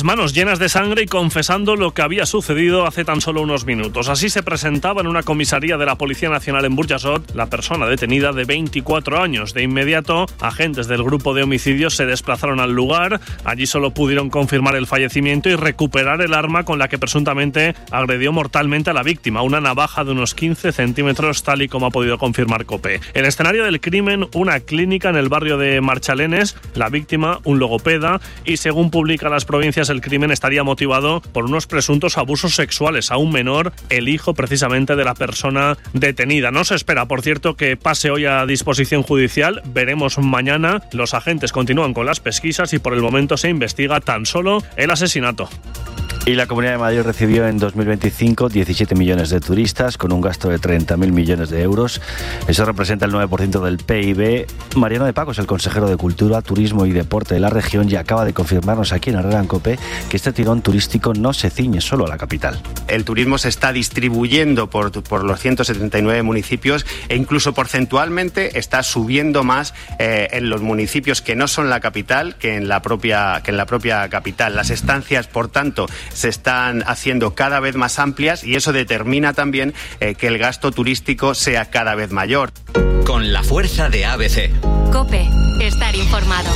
manos llenas de sangre y confesando lo que había sucedido hace tan solo unos minutos. Así se presentaba en una comisaría de la Policía Nacional en Burjasot la persona detenida de 24 años. De inmediato, agentes del grupo de homicidios se desplazaron al lugar. Allí solo pudieron confirmar el fallecimiento y recuperar el arma con la que presuntamente agredió mortalmente a la víctima, una navaja de unos 15 centímetros, tal y como ha podido confirmar COPE. El escenario del crimen, una clínica en el barrio de Marchalenes, la víctima, un logopeda, y según publica Las Provincias, el crimen estaría motivado por unos presuntos abusos sexuales a un menor, el hijo precisamente de la persona detenida. No se espera, por cierto, que pase hoy a disposición judicial. Veremos mañana. Los agentes continúan con las pesquisas y por el momento se investiga tan solo el asesinato. Y la Comunidad de Madrid recibió en 2025 17 millones de turistas con un gasto de 30.000 millones de euros. Eso representa el 9% del PIB. Mariano de Paco es el consejero de Cultura, Turismo y Deporte de la región y acaba de confirmarnos aquí en Herrera en COPE que este tirón turístico no se ciñe solo a la capital. El turismo se está distribuyendo por los 179 municipios e incluso porcentualmente está subiendo más en los municipios que no son la capital que en la propia capital. Las estancias, por tanto, se están haciendo cada vez más amplias y eso determina también que el gasto turístico sea cada vez mayor. Con la fuerza de ABC. COPE. Estar informado.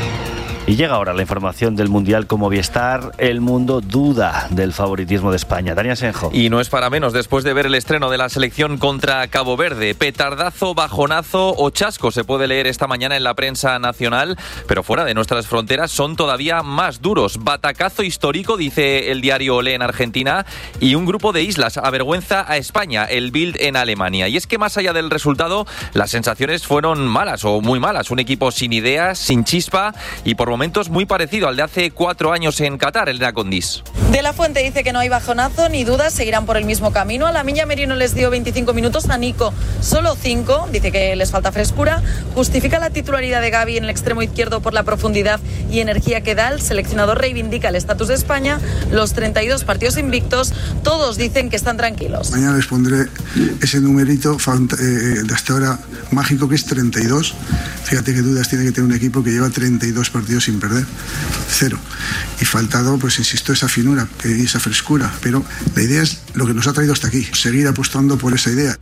Y llega ahora la información del Mundial con Movistar. El mundo duda del favoritismo de España. Dani Asenjo. Y no es para menos después de ver el estreno de la selección contra Cabo Verde. Petardazo, bajonazo o chasco se puede leer esta mañana en la prensa nacional, pero fuera de nuestras fronteras son todavía más duros. Batacazo histórico, dice el diario Olé en Argentina, y un grupo de islas avergüenza a España, el Bild en Alemania. Y es que más allá del resultado, las sensaciones fueron malas o muy malas. Un equipo sin ideas, sin chispa y por momentos muy parecido al de hace 4 años en Qatar, Elena Condis. De la Fuente dice que no hay bajonazo ni dudas, seguirán por el mismo camino. A la Miña Merino les dio 25 minutos, a Nico solo 5, dice que les falta frescura. Justifica la titularidad de Gavi en el extremo izquierdo por la profundidad y energía que da. El seleccionador reivindica el estatus de España, los 32 partidos invictos, todos dicen que están tranquilos. Mañana les pondré ese numerito de hasta ahora mágico que es 32. Fíjate qué dudas tiene que tener un equipo que lleva 32 partidos sin perder, 0. Y faltado, pues insisto, esa finura y esa frescura. Pero la idea es lo que nos ha traído hasta aquí, seguir apostando por esa idea.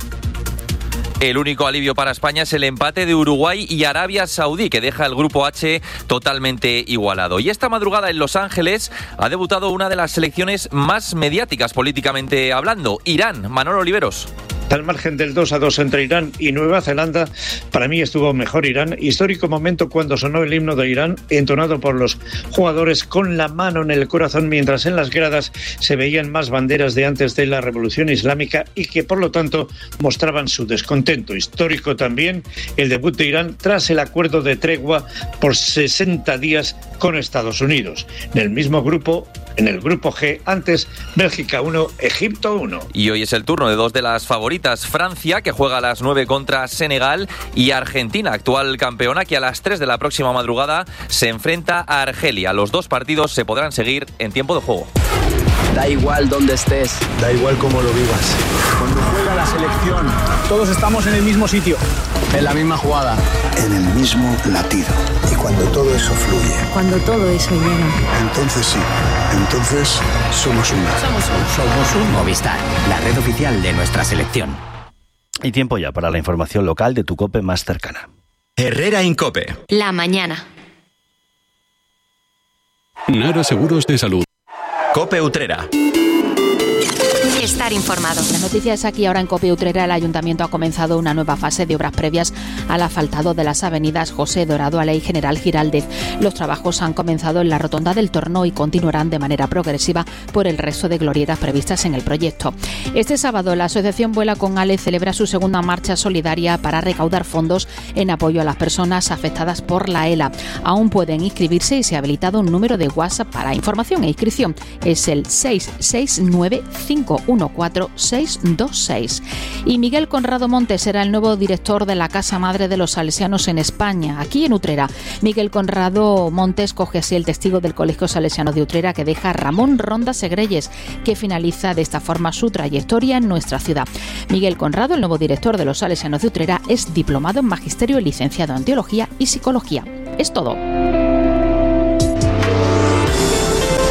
El único alivio para España es el empate de Uruguay y Arabia Saudí, que deja el grupo H totalmente igualado. Y esta madrugada en Los Ángeles ha debutado una de las selecciones más mediáticas políticamente hablando, Irán. Manolo Oliveros. Al margen del 2-2 entre Irán y Nueva Zelanda, para mí estuvo mejor Irán. Histórico momento cuando sonó el himno de Irán, entonado por los jugadores con la mano en el corazón, mientras en las gradas se veían más banderas de antes de la Revolución Islámica y que por lo tanto mostraban su descontento. Histórico también el debut de Irán tras el acuerdo de tregua por 60 días con Estados Unidos. En el mismo grupo, en el grupo G, antes Bélgica 1, Egipto 1. Y hoy es el turno de dos de las favoritas. Francia, que juega a las 9 contra Senegal, y Argentina, actual campeona, que a las 3 de la próxima madrugada se enfrenta a Argelia. Los dos partidos se podrán seguir en tiempo de juego. Da igual dónde estés, da igual cómo lo vivas. Cuando juega la selección, todos estamos en el mismo sitio, en la misma jugada, en el mismo latido. Y cuando todo eso fluye, cuando todo eso llega, entonces sí, entonces somos uno. Somos un Movistar, la red oficial de nuestra selección. Y tiempo ya para la información local de tu COPE más cercana. Herrera en COPE. La mañana. Nara Seguros de Salud. COPE Utrera. Estar informado. La noticia es aquí ahora en COPE Utrera. El Ayuntamiento ha comenzado una nueva fase de obras previas al asfaltado de las avenidas José Dorado, Aley, General Giraldez. Los trabajos han comenzado en la rotonda del Torno y continuarán de manera progresiva por el resto de glorietas previstas en el proyecto. Este sábado la Asociación Vuela con Ale celebra su segunda marcha solidaria para recaudar fondos en apoyo a las personas afectadas por la ELA. Aún pueden inscribirse y se ha habilitado un número de WhatsApp para información e inscripción. Es el 669-514-626. Y Miguel Conrado Montes será el nuevo director de la Casa Madre de los Salesianos en España, aquí en Utrera. Miguel Conrado Montes coge así el testigo del Colegio Salesiano de Utrera que deja Ramón Ronda Segreyes, que finaliza de esta forma su trayectoria en nuestra ciudad. Miguel Conrado, el nuevo director de los Salesianos de Utrera, es diplomado en Magisterio y licenciado en Teología y Psicología. Es todo.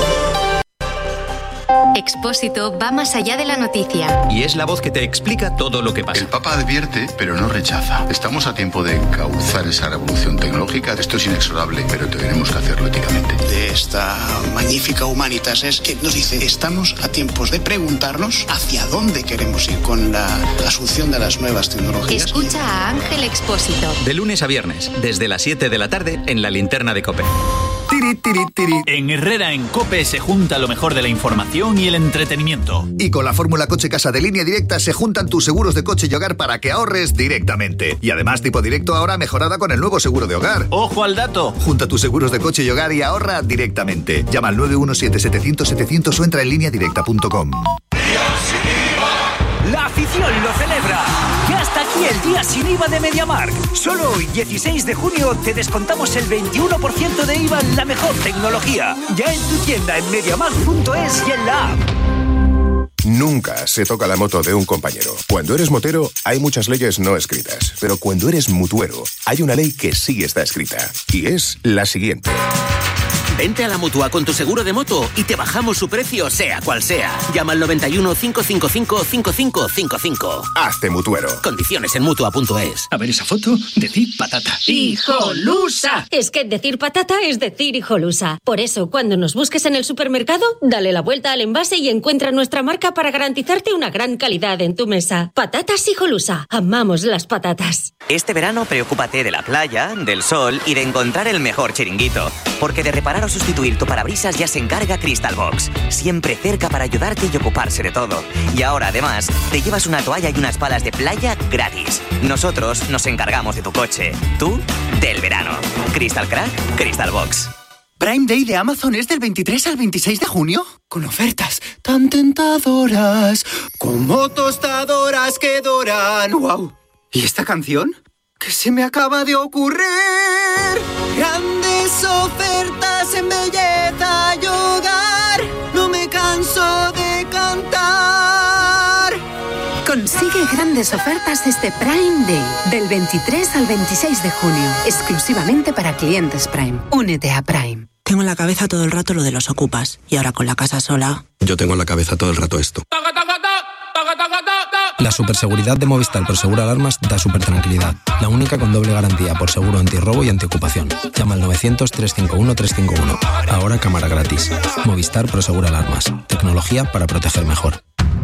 Expósito va más allá de la noticia. Y es la voz que te explica todo lo que pasa. El Papa advierte, pero no rechaza. Estamos a tiempo de encauzar esa revolución tecnológica. Esto es inexorable, pero tenemos que hacerlo éticamente. De esta magnífica Humanitas es que nos dice, estamos a tiempos de preguntarnos hacia dónde queremos ir con la asunción de las nuevas tecnologías. Escucha a Ángel Expósito. De lunes a viernes, desde las 7 de la tarde, en la linterna de COPE. En Herrera en COPE se junta lo mejor de la información y el entretenimiento. Y con la fórmula Coche Casa de Línea Directa se juntan tus seguros de coche y hogar para que ahorres directamente. Y además Tipo Directo ahora mejorada con el nuevo seguro de hogar. ¡Ojo al dato! Junta tus seguros de coche y hogar y ahorra directamente. Llama al 917-700-700 o entra en lineadirecta.com. La afición lo celebra. Ya está aquí el día sin IVA de MediaMarkt. Solo hoy, 16 de junio, te descontamos el 21% de IVA en la mejor tecnología. Ya en tu tienda en MediaMarkt.es y en la app. Nunca se toca la moto de un compañero. Cuando eres motero, hay muchas leyes no escritas. Pero cuando eres mutuero, hay una ley que sí está escrita. Y es la siguiente. Vente a la Mutua con tu seguro de moto y te bajamos su precio, sea cual sea. Llama al 91 555 5555. Hazte mutuero. Condiciones en Mutua.es. A ver esa foto, decir patata. ¡Hijolusa! Es que decir patata es decir hijolusa. Por eso, cuando nos busques en el supermercado, dale la vuelta al envase y encuentra nuestra marca para garantizarte una gran calidad en tu mesa. Patatas Hijolusa. Amamos las patatas. Este verano preocúpate de la playa, del sol y de encontrar el mejor chiringuito. Porque de reparar o sustituir tu parabrisas ya se encarga Crystal Box. Siempre cerca para ayudarte y ocuparse de todo. Y ahora, además, te llevas una toalla y unas palas de playa gratis. Nosotros nos encargamos de tu coche. Tú, del verano. Crystal Crack, Crystal Box. Prime Day de Amazon es del 23 al 26 de junio, con ofertas tan tentadoras como tostadoras que doran. ¡Wow! ¿Y esta canción? ¿Qué se me acaba de ocurrir? Grandes ofertas en belleza y hogar, no me canso de cantar. Consigue grandes ofertas este Prime Day, del 23 al 26 de junio, exclusivamente para clientes Prime. Únete a Prime. Tengo en la cabeza todo el rato lo de los ocupas, y ahora con la casa sola... Yo tengo en la cabeza todo el rato esto. La superseguridad de Movistar por Seguro Alarmas da super tranquilidad. La única con doble garantía por seguro antirrobo y antiocupación. Llama al 900-351-351. Ahora cámara gratis. Movistar Pro Seguro Alarmas. Tecnología para proteger mejor.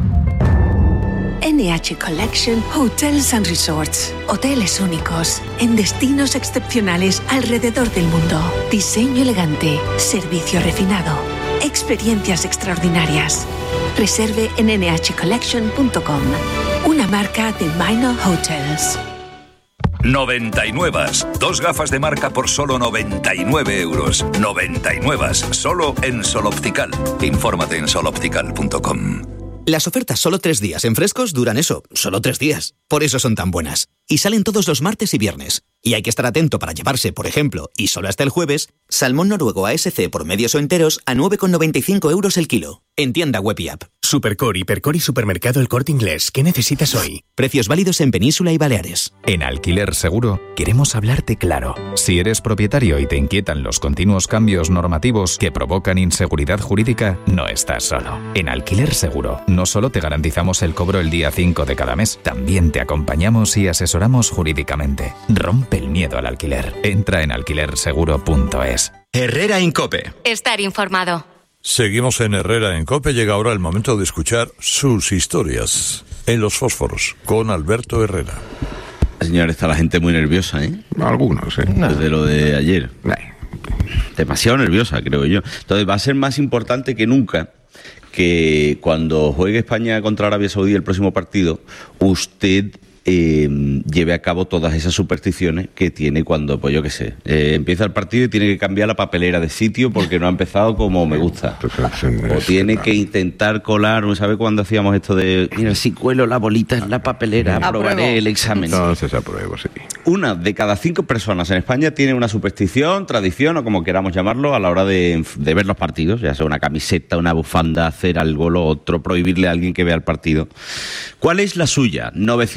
NH Collection Hotels and Resorts. Hoteles únicos, en destinos excepcionales alrededor del mundo. Diseño elegante, servicio refinado, experiencias extraordinarias. Reserve en nhcollection.com. Una marca de Minor Hotels. 99. Dos gafas de marca por solo 99 euros. 99. Solo en Sol Optical. Infórmate en soloptical.com. Las ofertas solo 3 días en Frescos duran eso, solo 3 días. Por eso son tan buenas. Y salen todos los martes y viernes. Y hay que estar atento para llevarse, por ejemplo, y solo hasta el jueves, salmón noruego ASC por medios o enteros a 9,95 euros el kilo. En tienda web y app. Supercore, Hipercore y Supermercado El Corte Inglés. ¿Qué necesitas hoy? Precios válidos en Península y Baleares. En Alquiler Seguro queremos hablarte claro. Si eres propietario y te inquietan los continuos cambios normativos que provocan inseguridad jurídica, no estás solo. En Alquiler Seguro no solo te garantizamos el cobro el día 5 de cada mes, también te acompañamos y asesoramos jurídicamente. Rompe el miedo al alquiler. Entra en alquilerseguro.es. Herrera en COPE. Estar informado. Seguimos en Herrera en COPE. Llega ahora el momento de escuchar sus historias en Los Fósforos con Alberto Herrera. Señor, está la gente muy nerviosa, ¿eh? Algunos, ¿eh? Desde lo de ayer. Demasiado nerviosa, creo yo. Entonces va a ser más importante que nunca que cuando juegue España contra Arabia Saudí el próximo partido, usted lleve a cabo todas esas supersticiones que tiene cuando, pues yo qué sé, empieza el partido y tiene que cambiar la papelera de sitio porque no ha empezado como me gusta. O tiene que intentar colar, ¿no sabe cuando hacíamos esto de, mira, si cuelo la bolita en la papelera, aprobaré el examen? Entonces apruebo, sí. Una de cada 5 personas en España tiene una superstición, tradición o como queramos llamarlo a la hora de ver los partidos, ya sea una camiseta, una bufanda, hacer algo, lo otro, prohibirle a alguien que vea el partido. ¿Cuál es la suya?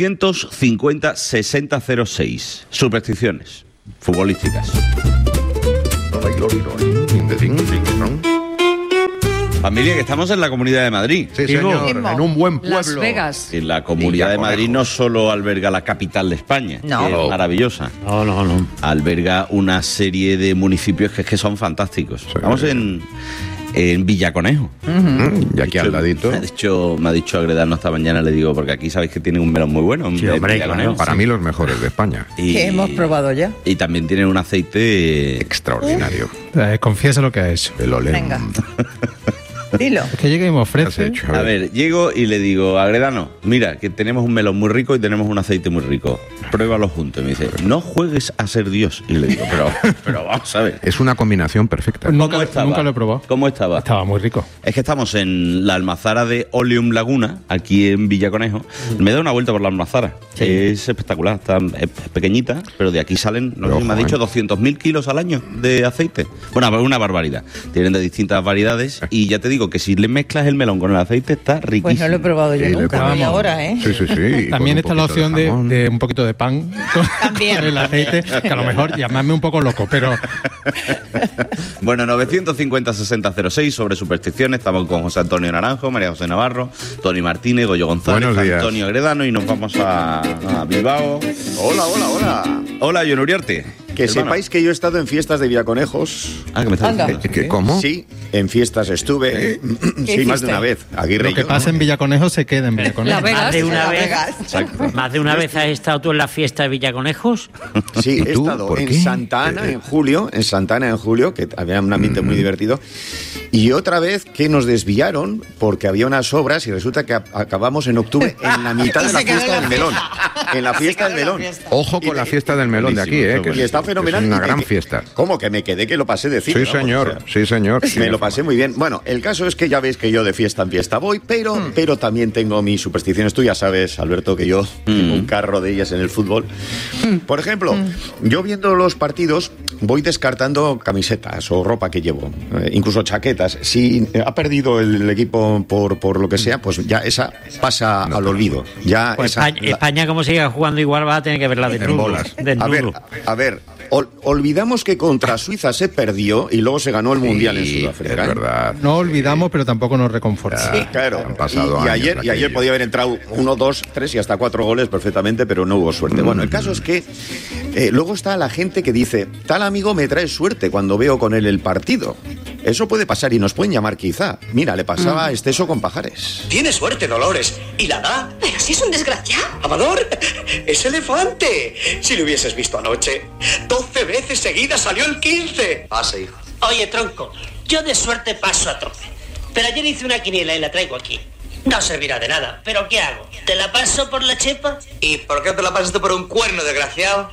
950-6006. Supersticiones futbolísticas. Familia, que estamos en la Comunidad de Madrid. Sí, señor, en un buen pueblo. Las Vegas. Y la Comunidad de Madrid no solo alberga la capital de España, No. que es maravillosa. No. Alberga una serie de municipios que son fantásticos. Estamos en Villaconejo. Y aquí al ladito. Me ha dicho Agredano esta mañana, le digo, porque aquí sabéis que tienen un melón muy bueno. Sí, hombre, claro. Para mí los mejores de España. Que hemos probado ya. Y también tienen un aceite extraordinario. Confiesa lo que ha hecho. El olé. Venga. Dilo. Es que llega y me ofrece. A ver, llego y le digo, Agredano, mira, que tenemos un melón muy rico y tenemos un aceite muy rico. Pruébalo juntos. Y me dice, no juegues a ser Dios. Y le digo, pero vamos a ver. Es una combinación perfecta. ¿Cómo estaba? Nunca lo he probado. ¿Cómo estaba? Estaba muy rico. Es que estamos en la almazara de Oleum Laguna, aquí en Villaconejo. Me da una vuelta por la almazara. Sí. Es espectacular. Es pequeñita, pero de aquí salen, no sé si me ha dicho, 200.000 kilos al año de aceite. Bueno, una barbaridad. Tienen de distintas variedades y ya te digo que si le mezclas el melón con el aceite está riquísimo. Pues no lo he probado yo nunca, y ahora, ¿eh? Sí. También está la opción de un poquito de pan con el aceite, que a lo mejor llamarme un poco loco, pero... Bueno, 950-6006 sobre supersticiones. Estamos con José Antonio Naranjo, María José Navarro, Tony Martínez, Goyo González, Antonio Agredano, y nos vamos a Bilbao. Hola. Hola, John Uriarte. Que sepáis que yo he estado en fiestas de Villaconejos. Ah, que me estás diciendo. ¿Cómo? Sí, en fiestas estuve. Sí, más de una vez. Lo que pasa en Villaconejo se queda en Villaconejo. ¿Más de una vez has estado tú en la fiesta de Villaconejos? Sí, he estado en Santa Ana en julio, que había un ambiente muy divertido. Y otra vez que nos desviaron porque había unas obras y resulta que acabamos en octubre en la mitad de la fiesta del melón. En la fiesta del melón. Ojo con la fiesta del melón de aquí, que está fenomenal. Es una gran fiesta. ¿Cómo que me quedé? Que lo pasé de cine. Sí, señor. Me lo pasé muy bien. Bueno, el caso es que ya veis que yo de fiesta en fiesta voy, pero también tengo mis supersticiones. Tú ya sabes, Alberto, que yo tengo un carro de ellas en el fútbol. Por ejemplo, yo viendo los partidos voy descartando camisetas o ropa que llevo, incluso chaquetas. Si ha perdido el equipo por lo que sea, pues ya esa pasa al olvido. Ya pues España, como siga jugando igual, va a tener que verla de bolas. A ver, olvidamos que contra Suiza se perdió y luego se ganó el Mundial en Sudáfrica. Es verdad. No olvidamos, pero tampoco nos reconforta. Sí, claro. Han pasado y ayer podía haber entrado 1, 2, 3 y hasta 4 goles perfectamente, pero no hubo suerte. Bueno, el caso es que luego está la gente que dice, tal amigo me trae suerte cuando veo con él el partido. Eso puede pasar y nos pueden llamar quizá. Mira, le pasaba a Esteso con Pajares. Tiene suerte, Dolores. ¿Y la da? Pero si es un desgraciado. Amador, es elefante. Si lo hubieses visto anoche. 12 veces seguidas salió el 15. Pase, hijo. Oye, tronco, yo de suerte paso a tope. Pero ayer hice una quiniela y la traigo aquí. No servirá de nada, pero ¿qué hago? ¿Te la paso por la chepa? ¿Y por qué te la pasaste por un cuerno, desgraciado?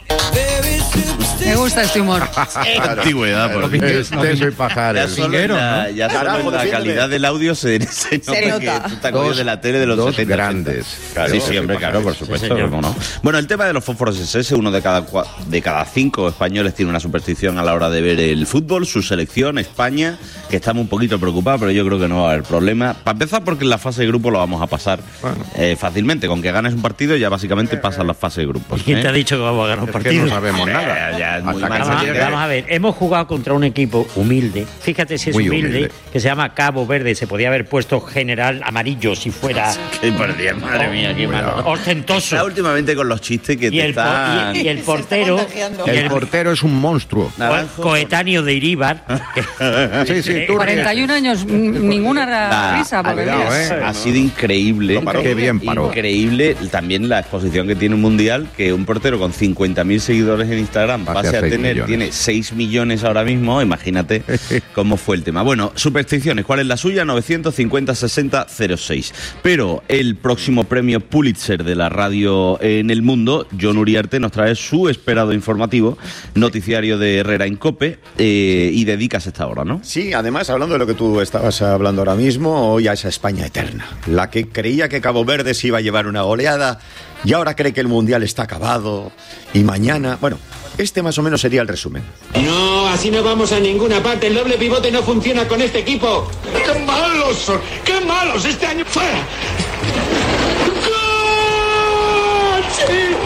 Me gusta este humor. Antigüedad, por Esteso y Pajares. Ya solo la calidad del audio se nota. Dos de la tele de los 70. Grandes. Claro, sí, hombre, claro, por supuesto. ¿Cómo no? Bueno, el tema de los fósforos es ese. Uno de cada 5 españoles tiene una superstición a la hora de ver el fútbol. Su selección, España, que estamos un poquito preocupados, pero yo creo que no va a haber problema. Para empezar, porque en la fase de grupo lo vamos a pasar fácilmente. Con que ganes un partido ya básicamente pasan las fases de grupos. ¿Quién te ha dicho que vamos a ganar un partido? Que no sabemos nada. Vamos a ver, hemos jugado contra un equipo humilde. Fíjate si es humilde, que se llama Cabo Verde. Se podía haber puesto general amarillo si fuera... Qué perdida, madre mía, qué malo. Ostentoso. Está últimamente con los chistes que te están... Y el portero... El portero es un monstruo. Coetáneo de Iríbar. Sí, 41 años, ninguna risa. Ha sido increíble. Qué bien paró. Increíble también la exposición que tiene un mundial, que un portero con 50.000 seguidores en Instagram pase a tener, tiene 6 millones ahora mismo. Imagínate cómo fue el tema. Bueno, supersticiones, ¿cuál es la suya? 950-6006. Pero el próximo premio Pulitzer de la radio en el mundo, John Uriarte, nos trae su esperado informativo, noticiario de Herrera en COPE, y dedicas esta hora, ¿no? Sí, además, hablando de lo que tú estabas hablando ahora mismo, hoy a esa España eterna, la que creía que Cabo Verde se iba a llevar una goleada y ahora cree que el Mundial está acabado y mañana... Bueno, este más o menos sería el resumen. No, así no vamos a ninguna parte. El doble pivote no funciona con este equipo. ¡Qué malos son! ¡Qué malos! Este año fuera. ¡Gol! ¡Sí!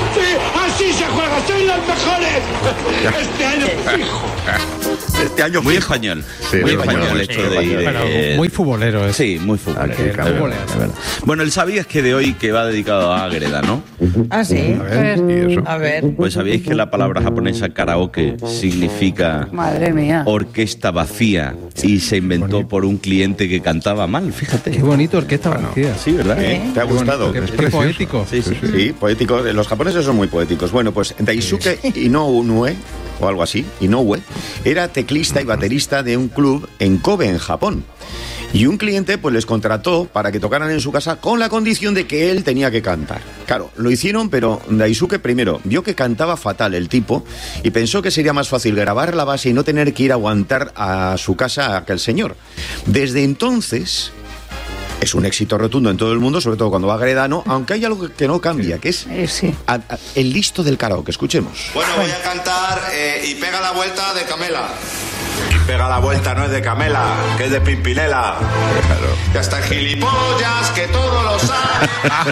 ¡Así se juega! ¡Soy los mejores! Este año fijo. Este año muy español. Sí, muy español esto de ir. Pero muy futbolero. Sí, muy futbolero. Bueno, el sabías que de hoy que va dedicado a Ágreda, ¿no? Ah, sí. A ver. Pues sabíais que la palabra japonesa karaoke significa Madre mía. orquesta vacía y se inventó por un cliente que cantaba mal, fíjate. Qué bonito, orquesta vacía. Sí, ¿verdad? ¿Te ha gustado? Es poético. Sí, poético. Los japoneses son muy poéticos. Bueno, pues Daisuke Inoue, o algo así, Inoue, era teclista y baterista de un club en Kobe, en Japón. Y un cliente pues les contrató para que tocaran en su casa con la condición de que él tenía que cantar. Claro, lo hicieron, pero Daisuke primero vio que cantaba fatal el tipo y pensó que sería más fácil grabar la base y no tener que ir a aguantar a su casa a aquel señor. Desde entonces es un éxito rotundo en todo el mundo, sobre todo cuando va Gredano, aunque hay algo que no cambia, que es el listo del karaoke. Escuchemos. Bueno, voy a cantar y pega la vuelta de Camela. Y pega la vuelta, no es de Camela, que es de Pimpinela. Claro. Ya está el gilipollas, que todo lo sabe.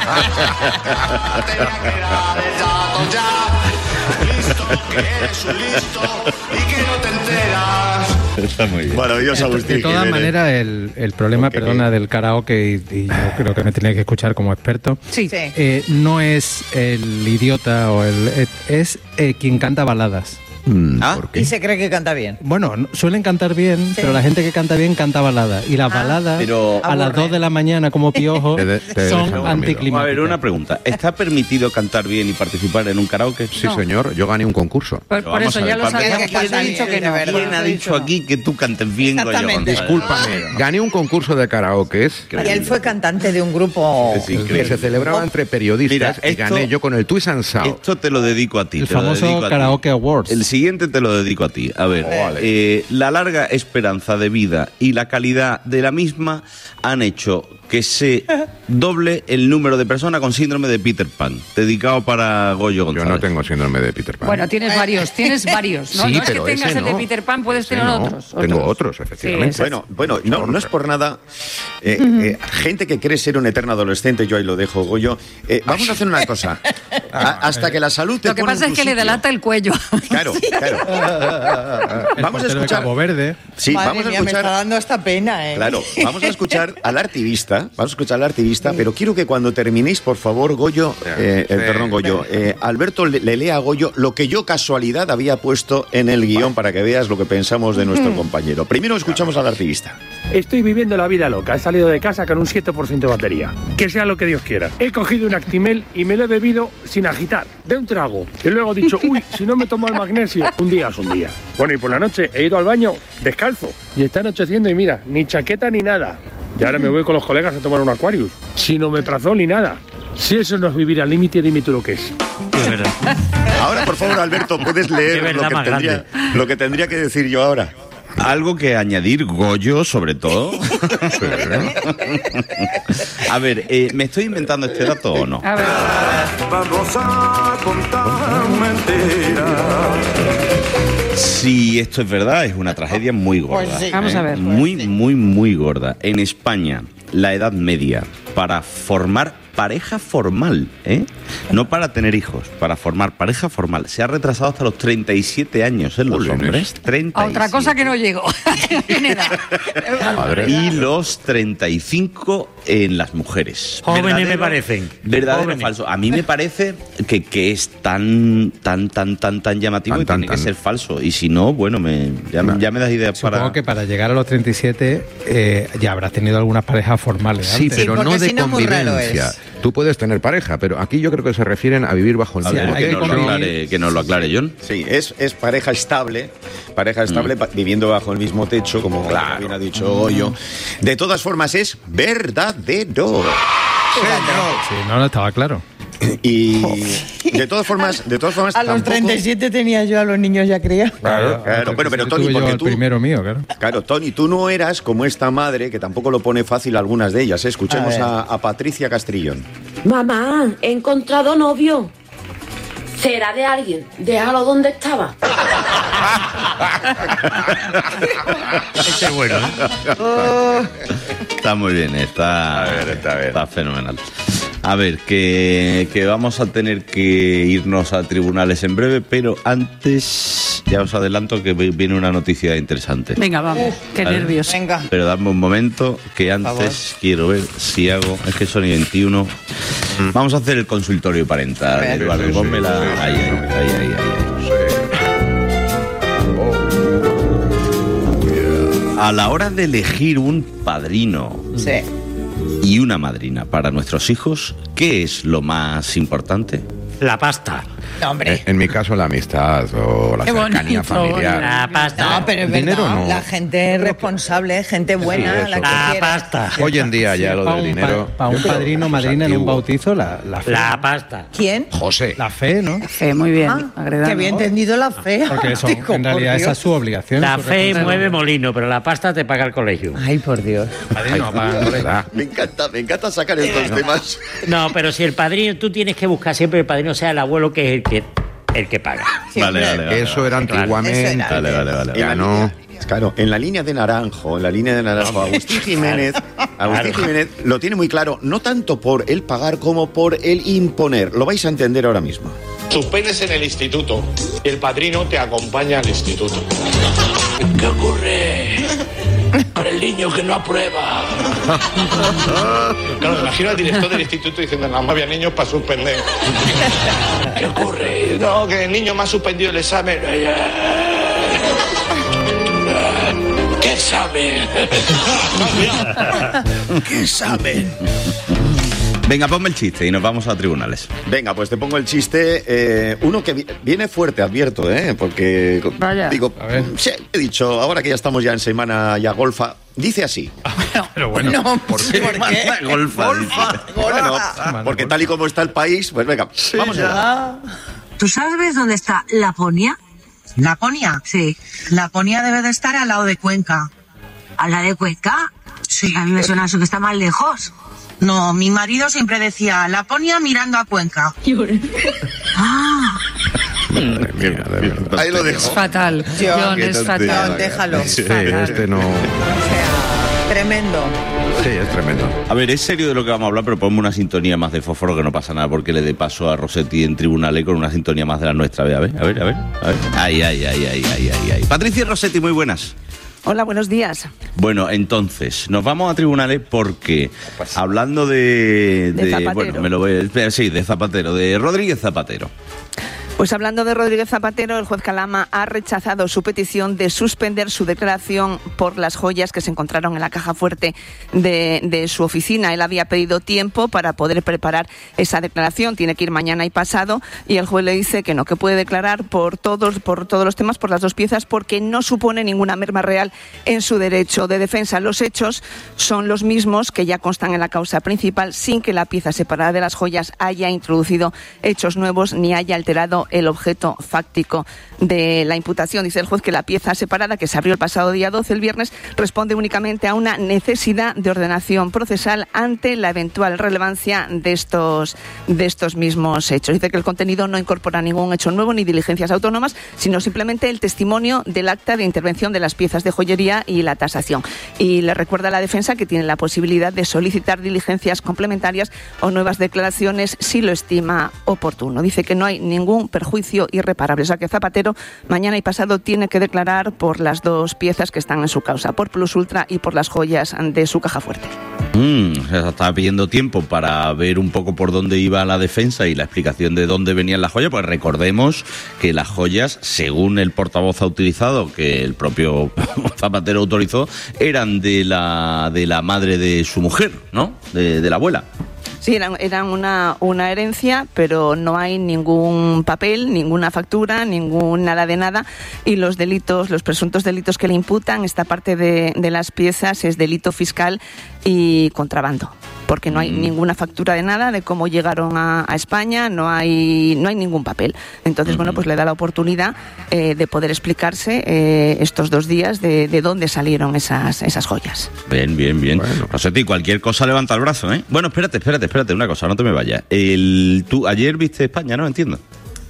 Tenía que dar el dato ya. Listo, que eres un listo y que no te enteras. Está muy bien. Maravilloso, Agustín. De todas maneras, el problema, perdona, del karaoke, y yo creo que me tenía que escuchar como experto, no es el idiota o es quien canta baladas. Y se cree que canta bien. Bueno, suelen cantar bien, pero la gente que canta bien canta balada. Y las baladas, a las 2 de la mañana como Piojo, son anticlimáticas. A ver, una pregunta. ¿Está permitido cantar bien y participar en un karaoke? Sí, señor. Yo gané un concurso. Por eso ya lo sabía, que ha dicho que no. ¿Quién ha dicho aquí que tú cantes bien, Goyo González? Discúlpame. Gané un concurso de karaoke. Y él fue cantante de un grupo que se celebraba entre periodistas. Mira, y gané yo con el Twist and Shout. Esto te lo dedico a ti. El famoso Karaoke Awards. El siguiente te lo dedico a ti. A ver, la larga esperanza de vida y la calidad de la misma han hecho que se doble el número de personas con síndrome de Peter Pan, dedicado para Goyo González. Yo no tengo síndrome de Peter Pan. Bueno, tienes varios, ¿no? Sí, no es que pero tengas el de Peter Pan, puedes tener otros. Tengo otros, efectivamente. Bueno, no es por nada. Gente que quiere ser un eterno adolescente, yo ahí lo dejo, Goyo. Vamos a hacer una cosa. Hasta que la salud te Lo que pasa es que le delata el cuello. Claro. Vamos a escuchar. Cabo Verde. Sí, Madre vamos a mía, escuchar. me está dando esta pena, Claro, vamos a escuchar al activista. Pero quiero que cuando terminéis, por favor, Goyo, Alberto le lea a Goyo lo que yo casualidad había puesto en el guión para que veas lo que pensamos de nuestro compañero. Primero escuchamos al activista. Estoy viviendo la vida loca. He salido de casa con un 7% de batería. Que sea lo que Dios quiera. He cogido un Actimel y me lo he bebido sin agitar, de un trago. Y luego he dicho, si no me tomo el magnesio, un día es un día. Bueno, y por la noche he ido al baño descalzo. Y está anocheciendo y mira, ni chaqueta ni nada. Y ahora me voy con los colegas a tomar un Aquarius. Sin omeprazol ni nada. Si eso no es vivir al límite, dime tú lo que es. Ahora, por favor, Alberto, puedes leer lo que tendría que decir yo ahora. ¿Algo que añadir, Goyo, sobre todo? A ver, ¿me estoy inventando este dato o no? A ver. Vamos a contar mentiras. Si esto es verdad, es una tragedia muy gorda. Pues sí. Vamos a ver. Muy gorda. En España, la edad media para formar pareja formal, no para tener hijos, para formar pareja formal, se ha retrasado hasta los 37 años en los hombres. 37. A otra cosa que no llegó. Y los 35 en las mujeres. Jóvenes me parecen. ¿Verdadero o falso? A mí me parece que es tan llamativo y tiene que ser falso. Y si no, bueno, ya me das ideas para... Supongo que para llegar a los 37 ya habrás tenido algunas parejas formales. Sí, pero no de convivencia. Tú puedes tener pareja, pero aquí yo creo que se refieren a vivir bajo el mismo techo. Que nos lo aclare, John. Sí, es pareja estable, viviendo bajo el mismo techo, como bien ha dicho Goyo. De todas formas, es verdadero. Sí, no estaba claro. Y de todas formas a los 37 tenía yo a los niños ya criados. Claro. Bueno, pero Tony, porque tú... primero mío, claro. Claro, Tony, tú no eras como esta madre, que tampoco lo pone fácil algunas de ellas. Escuchemos a Patricia Castrillón. Mamá, he encontrado novio. ¿Será de alguien? Déjalo donde estaba. Ese es bueno, Está muy bien, está fenomenal. A ver, que vamos a tener que irnos a tribunales en breve, pero antes ya os adelanto que viene una noticia interesante. Venga, vamos, qué nervios. Venga. Pero dame un momento, que antes quiero ver si hago... Es que son 21. Vamos a hacer el consultorio parental, Eduardo. Pónmela. Ahí. A la hora de elegir un padrino y una madrina para nuestros hijos, ¿qué es lo más importante? La pasta. No, hombre. En mi caso, la amistad o la cercanía familiar. La pasta. No, pero es Dinero verdad, no. la gente responsable, gente buena, Sí, la que La quiera. pasta. Hoy en día ya lo del dinero. Para un padrino o madrina en un bautizo, la fe. La pasta. ¿Quién? José. La fe, ¿no? Fe, muy bien. Que había entendido la fe. Porque eso, Digo, en realidad por esa Dios. es su obligación. La su fe responsabilidad. mueve molino, pero la pasta te paga el colegio. Ay, por Dios. Padrino, para- Me encanta sacar estos temas. No, pero si el padrino, tú tienes que buscar siempre el padrino sea el abuelo, que es el que paga. Vale. Eso era antiguamente. Vale. Ya no. Claro, en la línea de Naranjo, Agustín Jiménez lo tiene muy claro, no tanto por el pagar como por el imponer. Lo vais a entender ahora mismo. Suspendes en el instituto y el padrino te acompaña al instituto. ¿Qué ocurre para el niño que no aprueba? Claro, imagino al director del instituto diciendo, no, más había niños para suspender. ¿Qué ocurre? No, que el niño me ha suspendido el examen. ¿Qué examen? ¿Qué examen? Venga, ponme el chiste y nos vamos a tribunales. Venga, pues te pongo el chiste. Uno que viene fuerte, advierto, porque Vaya. digo, sí, he dicho, ahora que ya estamos ya en semana ya golfa, dice así. Pero bueno, No, ¿Por qué? Golfa. Bueno, porque tal y como está el país, pues venga, vamos allá. ¿Tú sabes dónde está Laponia? ¿Laponia? Sí. Laponia debe de estar al lado de Cuenca. ¿A la de Cuenca? Sí, a mí me suena eso que está más lejos. No, mi marido siempre decía Laponia mirando a Cuenca. Ah. Madre mía, de verdad. Ahí lo Es dejo. fatal. John, es fatal. Déjalo. Sí, este no. Tremendo. Sí, es tremendo. A ver, es serio de lo que vamos a hablar, pero ponme una sintonía más de fósforo, que no pasa nada porque le dé paso a Rossetti en tribunales con una sintonía más de la nuestra. A ver. Ahí. Patricia y Rossetti, muy buenas. Hola, buenos días. Bueno, entonces, nos vamos a tribunales porque, hablando de Zapatero. bueno, me lo voy a... Sí, de Zapatero, de Rodríguez Zapatero. Pues hablando de Rodríguez Zapatero, el juez Calama ha rechazado su petición de suspender su declaración por las joyas que se encontraron en la caja fuerte de su oficina. Él había pedido tiempo para poder preparar esa declaración. Tiene que ir mañana y pasado, y el juez le dice que no, que puede declarar por todos los temas, por las dos piezas, porque no supone ninguna merma real en su derecho de defensa. Los hechos son los mismos que ya constan en la causa principal, sin que la pieza separada de las joyas haya introducido hechos nuevos ni haya alterado el objeto fáctico de la imputación. Dice el juez que la pieza separada, que se abrió el pasado día 12, el viernes, responde únicamente a una necesidad de ordenación procesal ante la eventual relevancia de estos mismos hechos. Dice que el contenido no incorpora ningún hecho nuevo ni diligencias autónomas, sino simplemente el testimonio del acta de intervención de las piezas de joyería y la tasación. Y le recuerda a la defensa que tiene la posibilidad de solicitar diligencias complementarias o nuevas declaraciones si lo estima oportuno. Dice que no hay ningún perjuicio irreparable. O sea que Zapatero mañana y pasado tiene que declarar por las dos piezas que están en su causa, por Plus Ultra y por las joyas de su caja fuerte. Estaba pidiendo tiempo para ver un poco por dónde iba la defensa y la explicación de dónde venían las joyas, pues recordemos que las joyas, según el portavoz ha utilizado, que el propio Zapatero autorizó, eran de la madre de su mujer, ¿no? De la abuela. Sí, eran una herencia, pero no hay ningún papel, ninguna factura, nada de nada. Y los presuntos delitos que le imputan, esta parte de las piezas es delito fiscal y contrabando, porque no hay ninguna factura de nada, de cómo llegaron a España, no hay ningún papel. Entonces, bueno, pues le da la oportunidad de poder explicarse estos 2 días de dónde salieron esas joyas. Bien. Bueno. Rossetti, cualquier cosa levanta el brazo, ¿eh? Bueno, espérate, una cosa, no te me vayas. Tú ayer viste España, ¿no? Entiendo.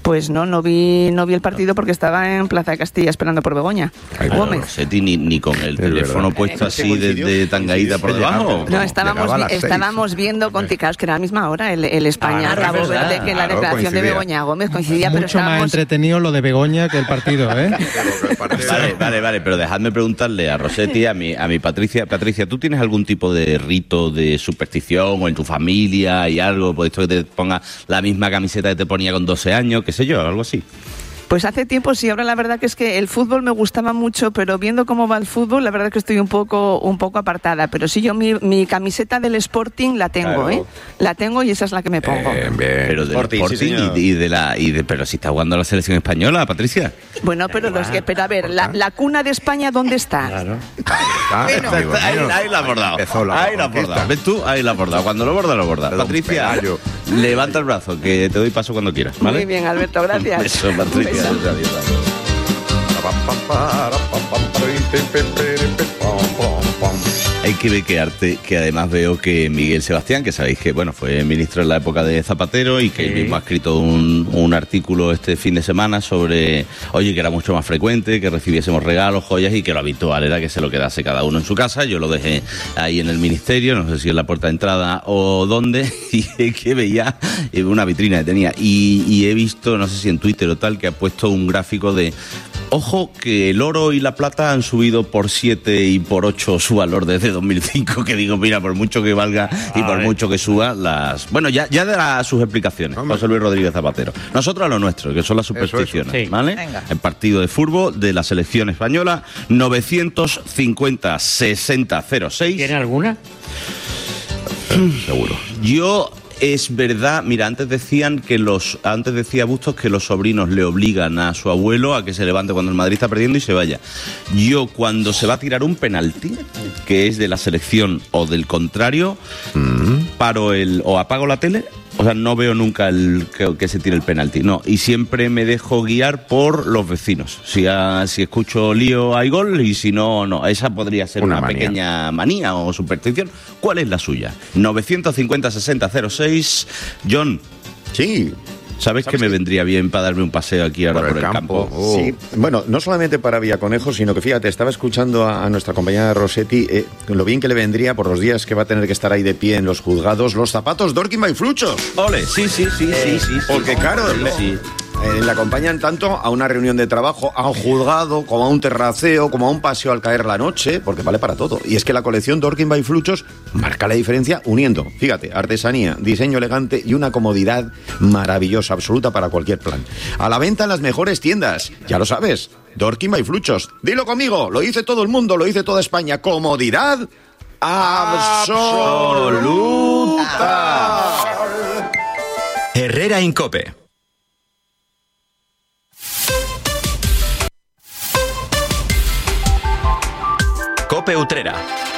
Pues no vi el partido porque estaba en Plaza de Castilla esperando por Begoña Gómez. Rosetti, ni con el teléfono puesto así de tangaída por debajo. No, estábamos viendo con Ticaos, que era a la misma hora, el España Cabo Verde, que la declaración de Begoña Gómez coincidía. Mucho pero estábamos... más entretenido lo de Begoña que el partido, ¿eh? Vale, pero dejadme preguntarle a Rosetti, a mi Patricia. Patricia, ¿tú tienes algún tipo de rito de superstición o en tu familia y algo? Pues esto que te ponga la misma camiseta que te ponía con 12 años, qué sé yo, algo así. Pues hace tiempo sí, ahora la verdad que es que el fútbol me gustaba mucho, pero viendo cómo va el fútbol, la verdad que estoy un poco apartada. Pero sí, yo mi camiseta del Sporting la tengo, claro. La tengo y esa es la que me pongo. Bien. Pero del Sporting sí, pero si está jugando la selección española, Patricia. Bueno, pero pero a ver, la cuna de España, ¿dónde está? Claro. Ahí la has bordado. Ahí la has bordado. ¿Ves tú? Ahí la has bordado. Cuando lo borda. Patricia, levanta el brazo, que te doy paso cuando quieras, ¿vale? Muy bien, Alberto, gracias. Un beso, Patricia. Hay que bequearte, que además veo que Miguel Sebastián, que sabéis que fue ministro en la época de Zapatero y que él mismo ha escrito un artículo este fin de semana sobre, que era mucho más frecuente que recibiésemos regalos, joyas y que lo habitual era que se lo quedase cada uno en su casa. Yo lo dejé ahí en el ministerio, no sé si en la puerta de entrada o dónde, y es que veía una vitrina que tenía y he visto, no sé si en Twitter o tal, que ha puesto un gráfico de ojo que el oro y la plata han subido por 7 y por 8 su valor desde 2005, que digo, mira, por mucho que valga y por mucho que suba, ya dará sus explicaciones José Luis Rodríguez Zapatero. Nosotros a lo nuestro, que son las supersticiones, sí. ¿Vale? Venga. El partido de fútbol de la selección española, 950-60-06. ¿Tiene alguna? Seguro. Es verdad, mira, antes decía Bustos que los sobrinos le obligan a su abuelo a que se levante cuando el Madrid está perdiendo y se vaya. Yo, cuando se va a tirar un penalti, que es de la selección o del contrario, apago la tele. O sea, no veo nunca que se tire el penalti, no. Y siempre me dejo guiar por los vecinos. Si escucho lío, hay gol, y si no, no. Esa podría ser una pequeña manía o superstición. ¿Cuál es la suya? 950-60-06. John. Sí. ¿Sabes que me vendría bien para darme un paseo aquí ahora por el campo? Sí, bueno, no solamente para Villaconejo, sino que fíjate, estaba escuchando a nuestra compañera Rosetti lo bien que le vendría por los días que va a tener que estar ahí de pie en los juzgados, los zapatos Dorkin by Fluchos. ¡Ole! Sí. Porque claro, le acompañan tanto a una reunión de trabajo, a un juzgado, como a un terraceo, como a un paseo al caer la noche, porque vale para todo. Y es que la colección Dorkin by Fluchos marca la diferencia uniendo, fíjate, artesanía, diseño elegante y una comodidad maravillosa, absoluta para cualquier plan. A la venta en las mejores tiendas, ya lo sabes, Dorkin by Fluchos. Dilo conmigo, lo dice todo el mundo, lo dice toda España. Comodidad absoluta. Herrera en COPE. COPE Utrera.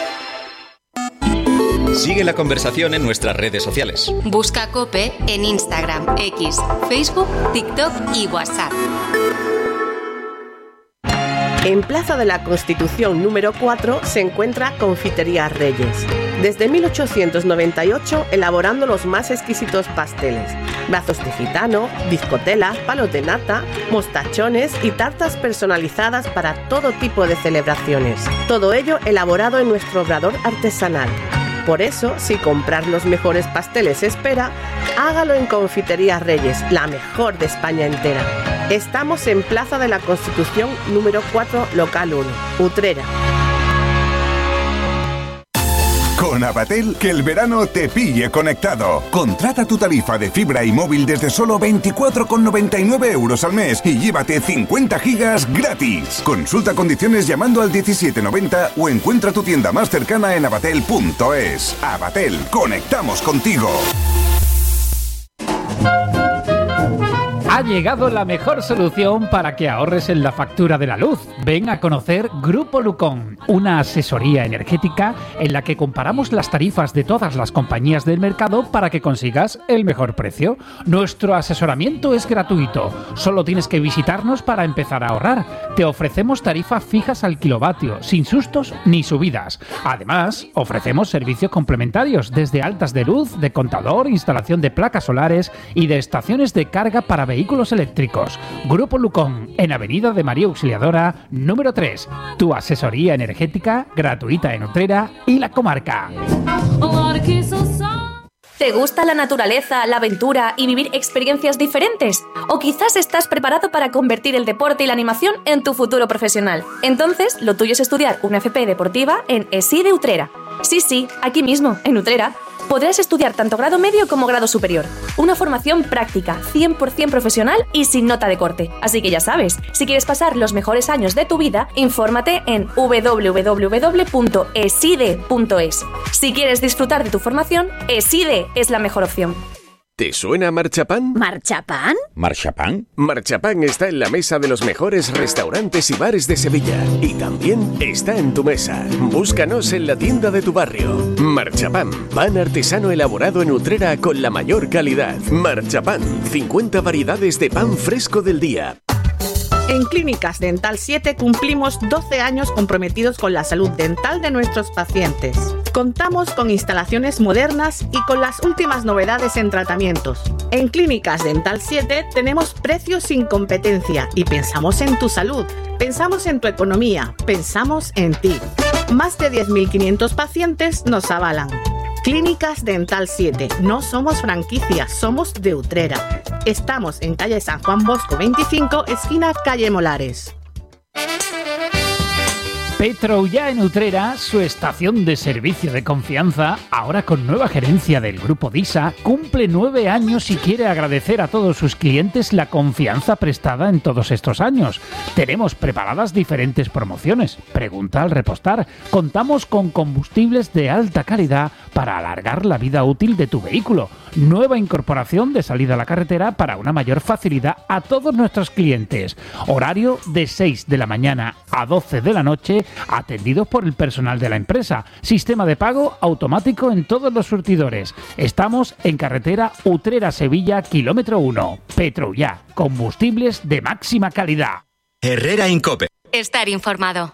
Sigue la conversación en nuestras redes sociales. Busca COPE en Instagram, X, Facebook, TikTok y WhatsApp. En Plaza de la Constitución número 4 se encuentra Confitería Reyes. Desde 1898 elaborando los más exquisitos pasteles, brazos de gitano, bizcotelas, palos de nata, mostachones y tartas personalizadas para todo tipo de celebraciones. Todo ello elaborado en nuestro obrador artesanal. Por eso, si comprar los mejores pasteles espera, hágalo en Confitería Reyes, la mejor de España entera. Estamos en Plaza de la Constitución número 4, local 1, Utrera. Con Avatel, que el verano te pille conectado. Contrata tu tarifa de fibra y móvil desde solo 24,99 € al mes y llévate 50 gigas gratis. Consulta condiciones llamando al 1790 o encuentra tu tienda más cercana en avatel.es. Avatel, conectamos contigo. Ha llegado la mejor solución para que ahorres en la factura de la luz. Ven a conocer Grupo Lucón, una asesoría energética en la que comparamos las tarifas de todas las compañías del mercado para que consigas el mejor precio. Nuestro asesoramiento es gratuito, solo tienes que visitarnos para empezar a ahorrar. Te ofrecemos tarifas fijas al kilovatio, sin sustos ni subidas. Además, ofrecemos servicios complementarios desde altas de luz, de contador, instalación de placas solares y de estaciones de carga para vehículos vehículos eléctricos. Grupo Lucón, en Avenida de María Auxiliadora, número 3. Tu asesoría energética gratuita en Utrera y la comarca. ¿Te gusta la naturaleza, la aventura y vivir experiencias diferentes? ¿O quizás estás preparado para convertir el deporte y la animación en tu futuro profesional? Entonces, lo tuyo es estudiar una FP deportiva en ESI de Utrera. Sí, aquí mismo, en Utrera. Podrás estudiar tanto grado medio como grado superior. Una formación práctica, 100% profesional y sin nota de corte. Así que ya sabes, si quieres pasar los mejores años de tu vida, infórmate en www.eside.es. Si quieres disfrutar de tu formación, Eside es la mejor opción. ¿Te suena Marchapán? ¿Marchapán? ¿Marchapán? Marchapán está en la mesa de los mejores restaurantes y bares de Sevilla. Y también está en tu mesa. Búscanos en la tienda de tu barrio. Marchapán, pan artesano elaborado en Utrera con la mayor calidad. Marchapán, 50 variedades de pan fresco del día. En Clínicas Dental 7 cumplimos 12 años comprometidos con la salud dental de nuestros pacientes. Contamos con instalaciones modernas y con las últimas novedades en tratamientos. En Clínicas Dental 7 tenemos precios sin competencia y pensamos en tu salud, pensamos en tu economía, pensamos en ti. Más de 10.500 pacientes nos avalan. Clínicas Dental 7. No somos franquicia, somos de Utrera. Estamos en calle San Juan Bosco 25, esquina calle Molares. Petroullà en Utrera, su estación de servicio de confianza, ahora con nueva gerencia del Grupo DISA, cumple 9 años y quiere agradecer a todos sus clientes la confianza prestada en todos estos años. Tenemos preparadas diferentes promociones. Pregunta al repostar. Contamos con combustibles de alta calidad para alargar la vida útil de tu vehículo. Nueva incorporación de salida a la carretera para una mayor facilidad a todos nuestros clientes. Horario de 6 de la mañana a 12 de la noche, atendidos por el personal de la empresa. Sistema de pago automático en todos los surtidores. Estamos en carretera Utrera-Sevilla, kilómetro 1. Petroullà, combustibles de máxima calidad. Herrera Incope. Estar informado.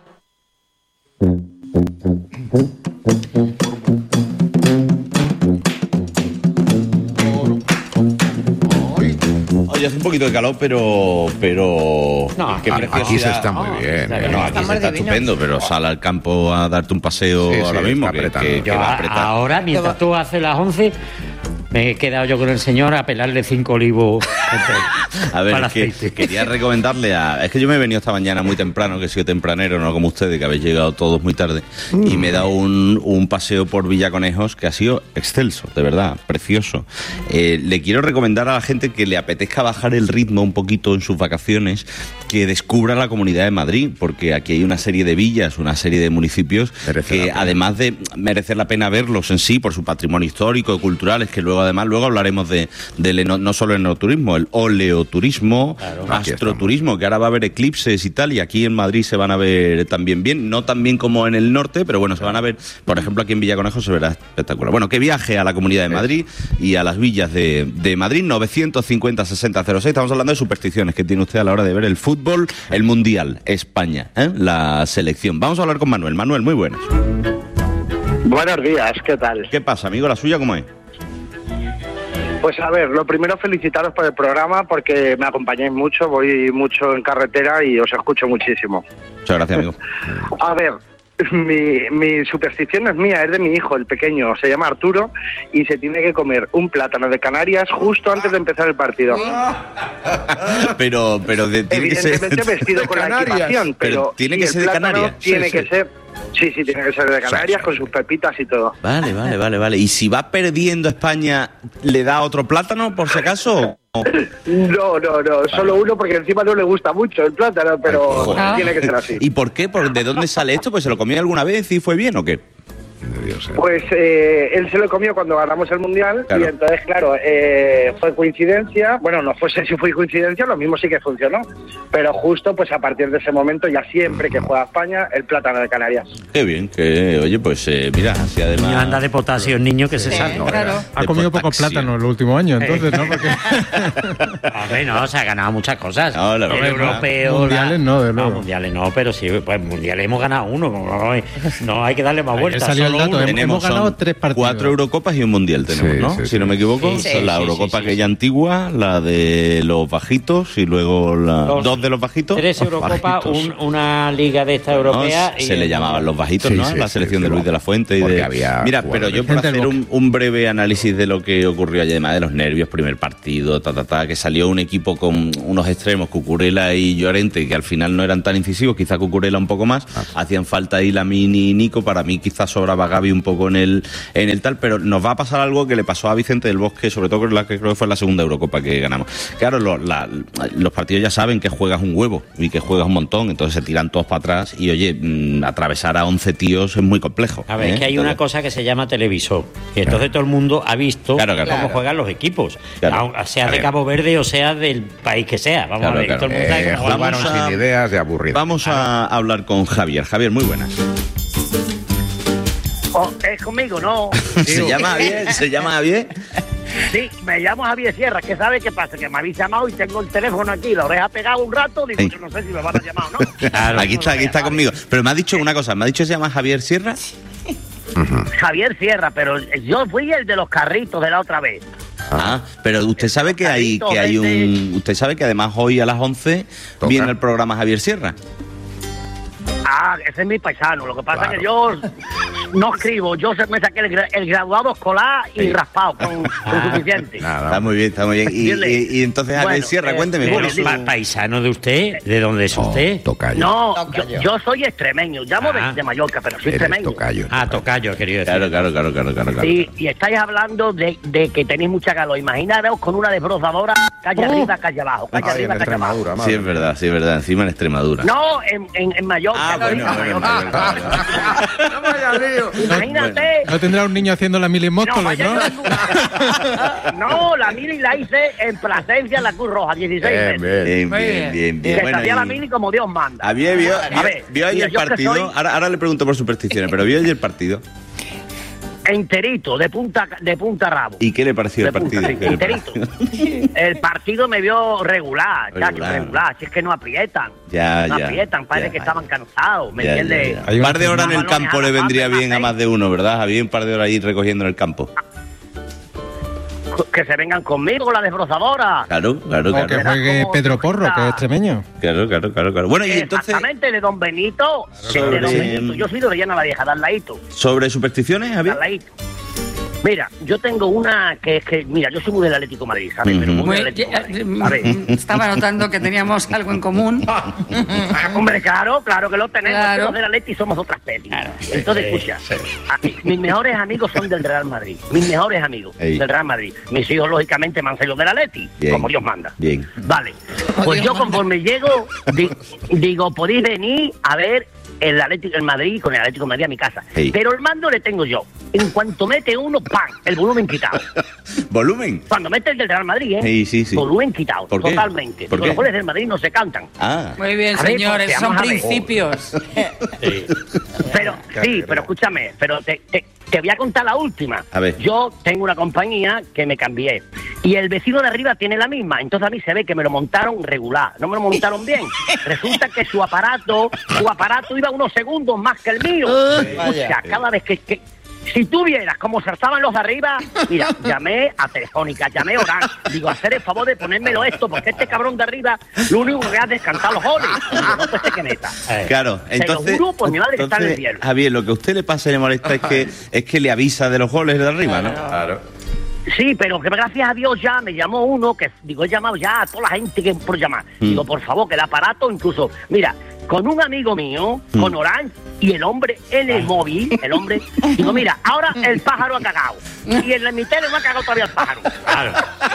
Oye, hace un poquito de calor, pero no, aquí se está muy bien. No, aquí se está estupendo, pero sal al campo a darte un paseo ahora mismo. Que va a apretar. Ahora, mientras tú haces las 11, me he quedado yo con el señor a pelarle 5 olivos. A ver, quería recomendarle es que yo me he venido esta mañana muy temprano, que he sido tempranero, no como ustedes, que habéis llegado todos muy tarde, y me he dado un paseo por Villaconejos que ha sido excelso, de verdad, precioso. Le quiero recomendar a la gente que le apetezca bajar el ritmo un poquito en sus vacaciones, que descubra la Comunidad de Madrid, porque aquí hay una serie de villas, una serie de municipios que además de merecer la pena verlos en sí, por su patrimonio histórico, cultural, es que luego hablaremos de no solo el enoturismo, el oleoturismo, astroturismo, que ahora va a haber eclipses y tal, y aquí en Madrid se van a ver también bien, no tan bien como en el norte, pero bueno, se van a ver, por ejemplo, aquí en Villaconejos se verá espectacular. Bueno, que viaje a la Comunidad de Madrid y a las villas de Madrid, 950-6006, estamos hablando de supersticiones que tiene usted a la hora de ver el fútbol, el Mundial, España, la selección. Vamos a hablar con Manuel. Manuel, muy buenas. Buenos días, ¿qué tal? ¿Qué pasa, amigo? ¿La suya cómo es? Pues a ver, lo primero felicitaros por el programa porque me acompañáis mucho, voy mucho en carretera y os escucho muchísimo. Muchas gracias, amigo. A ver, mi superstición no es mía, es de mi hijo, el pequeño, se llama Arturo y se tiene que comer un plátano de Canarias justo antes de empezar el partido. Pero tiene que ser evidentemente vestido con la equipación, pero tiene que ser de Canarias. Tiene que ser. Sí, tiene que ser de Canarias, con sus pepitas y todo. Vale. ¿Y si va perdiendo España, le da otro plátano, por si acaso? No, solo uno, porque encima no le gusta mucho el plátano, pero tiene que ser así. ¿Y por qué? ¿De dónde sale esto? ¿Pues se lo comió alguna vez y fue bien o qué? Pues él se lo comió cuando ganamos el Mundial, claro. Y entonces, claro, fue coincidencia, bueno, no sé si fue coincidencia, lo mismo sí que funcionó, pero justo pues a partir de ese momento, ya siempre que juega España, el plátano de Canarias. Qué bien, oye, pues mira, así además... Niño anda de potasio, el niño que se sabe. Claro. Ha comido poco plátano el último año, entonces, ¿no? Porque... A ver, no, se ha ganado muchas cosas. No, el europeo... Mundiales no, de luego. No, mundiales no, pero sí, pues mundiales hemos ganado uno, no hay que darle más vueltas. Salió el dato puntos. Hemos ganado 3 partidos. 4 Eurocopas y un Mundial tenemos, ¿no? Si no me equivoco. La Eurocopa aquella antigua, la de los bajitos y luego dos de los bajitos. 3 Eurocopas, una liga de esta europea. Se le llamaban los bajitos, ¿no? La selección de Luis de la Fuente. Mira, pero yo por hacer un breve análisis de lo que ocurrió ayer, además de los nervios, primer partido, que salió un equipo con unos extremos, Cucurella y Llorente, que al final no eran tan incisivos, quizá Cucurella un poco más, hacían falta ahí Lamine y Nico, para mí quizás sobraba Gavi un poco en el tal, pero nos va a pasar algo que le pasó a Vicente del Bosque, sobre todo creo que fue la segunda Eurocopa que ganamos. Claro, los partidos ya saben que juegas un huevo y que juegas un montón, entonces se tiran todos para atrás y oye, atravesar a 11 tíos es muy complejo. A ver, es que hay una cosa que se llama televisor, y entonces todo el mundo ha visto cómo juegan los equipos, sea de Cabo Verde o sea del país que sea. Vamos a ver, todo el mundo sabe cómo jugaron sin ideas de aburrido. Vamos a hablar con Javier. Javier, muy buenas. Es conmigo, ¿no? ¿Se llama Javier? Sí, me llamo Javier Sierra. ¿Qué sabe qué pasa? Que me habéis llamado y tengo el teléfono aquí, la oreja pegada un rato. Digo, yo no sé si me van a llamar o no. Claro, aquí está conmigo. Pero me ha dicho una cosa, me ha dicho que se llama Javier Sierra. Javier Sierra, pero yo fui el de los carritos de la otra vez. Pero usted sabe que hay usted sabe que además hoy a las 11 viene el programa Javier Sierra. Ese es mi paisano. Lo que pasa es que yo no escribo. Yo me saqué el graduado escolar y raspado con suficiente. Está muy bien. Y entonces, Javier Sierra, cuénteme. ¿Paisano de usted? ¿De dónde es usted? Tocayo. No, yo soy extremeño. Llamo de Mallorca, pero soy extremeño. Tocayo, querido decir. Claro. Sí, y estáis hablando de que tenéis mucha calor. Imaginaros con una desbrozadora calle arriba, calle abajo. Calle arriba, calle abajo. Sí, es verdad. Encima en Extremadura. No, en Mallorca. Imagínate. No tendrá un niño haciendo la mili en Móstoles, ¿no? No, la mili la hice en Plasencia, en la Cruz Roja, 16 meses. Bien. Que sabía la mili como Dios manda. ¿Vio ayer el partido? Ahora le pregunto por supersticiones, pero ¿vio ayer el partido? Enterito, de punta a rabo. ¿Y qué le pareció el partido? Enterito. El partido me vio regular. Si es que no aprietan. Parece que estaban cansados, ¿me entiendes? Un par de horas en el campo le vendría bien a más de uno, ¿verdad? Había un par de horas ahí recogiendo en el campo. Que se vengan conmigo con la desbrozadora. Claro. Que juegue Pedro Porro, que es extremeño. Claro. Bueno, y entonces... Exactamente, de Don Benito. Yo soy de Orellana la Vieja, de al ladito. ¿Sobre supersticiones, Javier? De al ladito. Mira, yo tengo una que es que... Mira, yo soy muy del Atlético de Madrid, ¿sabes? Pero muy del Atlético de Madrid. Estaba notando que teníamos algo en común. Hombre, claro que lo tenemos. Los del Atlético somos otra especie. Entonces, escucha, mis mejores amigos son del Real Madrid. Mis mejores amigos del Real Madrid. Mis hijos, lógicamente, me han salido del Atlético, como Dios manda. Bien. Vale. Pues yo, conforme llego, digo, podéis venir a ver el Atlético del Madrid con el Atlético de Madrid a mi casa. Pero el mando le tengo yo. En cuanto mete uno, ¡pam! El volumen quitado. ¿Volumen? Cuando mete el del Real Madrid, ¿eh? Sí. Volumen quitado, totalmente. Porque los goles del Madrid no se cantan. Muy bien, señores, son principios. Pero escúchame, te voy a contar la última. A ver. Yo tengo una compañía que me cambié. Y el vecino de arriba tiene la misma. Entonces a mí se ve que me lo montaron regular. No me lo montaron bien. Resulta que su aparato iba unos segundos más que el mío. O sea, cada vez que si tú vieras cómo saltaban los de arriba, mira, llamé a Telefónica, llamé a Orange. Digo, hacer el favor de ponérmelo esto, porque este cabrón de arriba lo único que hace es descansar los goles. Digo, no puede ser que meta. Claro, entonces... Se lo juro por mi madre que está en el cielo. Javier, lo que a usted le pasa y le molesta es que le avisa de los goles de arriba, ¿no? Claro. Sí, pero que gracias a Dios ya me llamó uno que, digo, he llamado ya a toda la gente que por llamar. Digo, por favor, que el aparato, incluso, mira, con un amigo mío, con Orange, y el hombre en el móvil, digo, mira, ahora el pájaro ha cagado. Y en la mitad no ha cagado todavía el pájaro. Claro.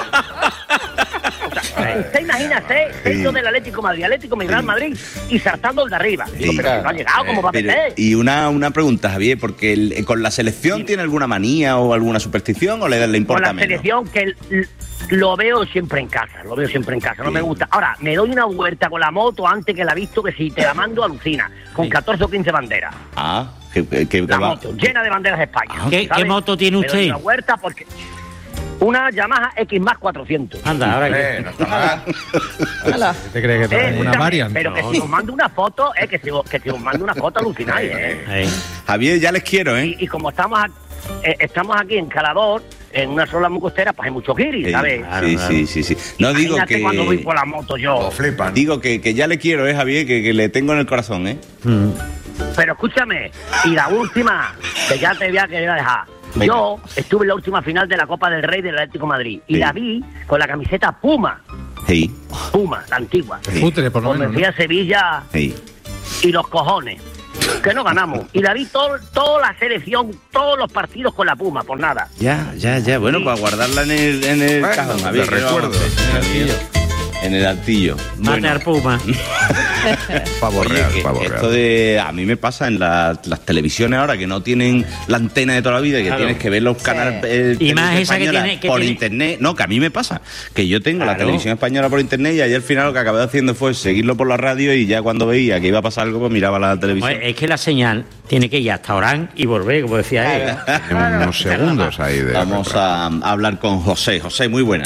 O sea, usted imagínese, siendo del Atlético de Madrid, Real Madrid, y saltando el de arriba. Digo, pero que no ha llegado, ¿cómo va a meter? Y una pregunta, Javier, porque con la selección tiene alguna manía o alguna superstición, o le importa menos. Con la selección que lo veo siempre en casa, no me gusta. Ahora, me doy una vuelta con la moto antes que la he visto, que si te la mando alucina, con 14 o 15 banderas. Que la moto, llena de banderas de España. ¿Qué moto tiene usted? Me doy una vuelta porque... Una Yamaha X más 400. Anda, ahora que... no está mal. ¿Te crees que te una Variant? Pero que si os mando una foto, que si os mando una foto alucináis, Javier, ya les quiero, Y como estamos aquí en Calador, en una sola muy costera, pues hay muchos guiris, ¿sabes? Sí. No digo que... cuando voy por la moto yo. Lo flipan. Digo que ya le quiero, Javier, que le tengo en el corazón, Pero escúchame, y la última, que ya te voy a querer dejar. Venga. Yo estuve en la última final de la Copa del Rey del Atlético de Madrid y la vi con la camiseta Puma. Sí. Puma, la antigua. Futre, por lo menos. Me fui a Sevilla y los cojones. Que no ganamos. Y la vi toda la selección, todos los partidos con la Puma, por nada. Ya. Bueno, para guardarla en el cajón. Te recuerdo. En el altillo. Matar Puma. Pavo real. Esto de... A mí me pasa en las televisiones ahora que no tienen la antena de toda la vida, que tienes que ver los canales y más esa que por internet. No, que a mí me pasa. Que yo tengo la televisión española por internet y ayer al final lo que acabé haciendo fue seguirlo por la radio y ya cuando veía que iba a pasar algo, pues miraba la televisión. Pues es que la señal tiene que ir hasta Orán y volver, como decía él. En unos segundos ahí de... Vamos a hablar con José. José, muy buena.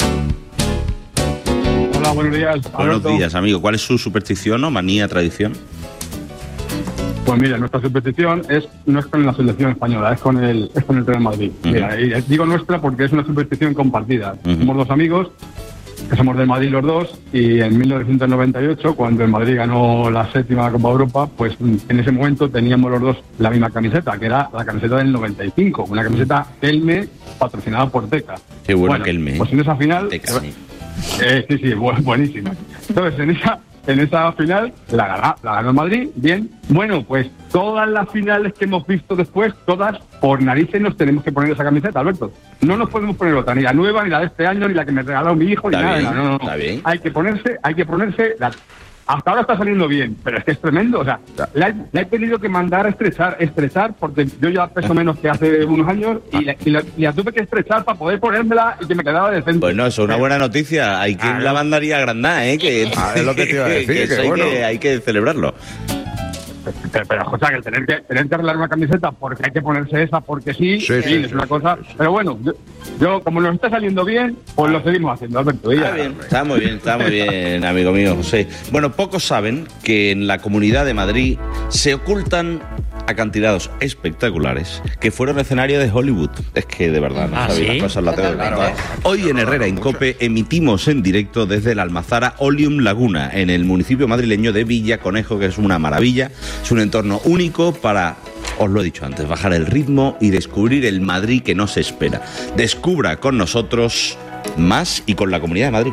Hola, buenos días. Buenos días, amigo. ¿Cuál es su superstición o manía, tradición? Pues mira, nuestra superstición no es con la selección española, es con el Real Madrid. Mira, y digo nuestra porque es una superstición compartida. Somos dos amigos, que somos del Madrid los dos, y en 1998, cuando el Madrid ganó la 7ª Copa Europa, pues en ese momento teníamos los dos la misma camiseta, que era la camiseta del 95, una camiseta Kelme patrocinada por Teca. Qué bueno Kelme. Pues en esa final... Teca, sí, buenísima. Entonces, en esa final la ganó el Madrid, bien. Bueno, pues todas las finales que hemos visto después, todas por narices nos tenemos que poner esa camiseta, Alberto. No nos podemos poner otra, ni la nueva, ni la de este año, ni la que me regaló mi hijo, ni nada. No. Está bien. Hay que ponerse hasta ahora está saliendo bien, pero es que es tremendo. O sea, la he tenido que mandar a estrechar, porque yo ya peso menos que hace unos años y la tuve que estrechar para poder ponérmela y que me quedaba decente. Bueno, eso es una buena noticia. Hay quien la mandaría agrandada, que es lo que te iba a decir, que bueno. Hay que celebrarlo. Pero José, que tener que arreglar una camiseta porque hay que ponerse esa porque sí, es una cosa. Pero bueno, yo como nos está saliendo bien, pues lo seguimos haciendo, Alberto. Está muy bien, amigo mío, José. Bueno, pocos saben que en la Comunidad de Madrid se ocultan acantilados espectaculares que fueron escenario de Hollywood. Es que de verdad no sabéis las cosas, la tengo que contar. Hoy en Herrera en Cope emitimos en directo desde el Almazara Oleum Laguna, en el municipio madrileño de Villa Conejo, que es una maravilla. Es un entorno único para, os lo he dicho antes, bajar el ritmo y descubrir el Madrid que no se espera. Descubra con nosotros más y con la Comunidad de Madrid.